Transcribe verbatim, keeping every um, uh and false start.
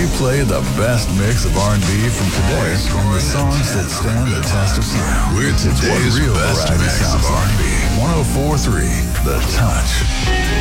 We play the best mix of R and B from today and the songs that stand the test of time. We're It's what today's real best variety mix sounds of R and B. like. one oh four point three The Touch.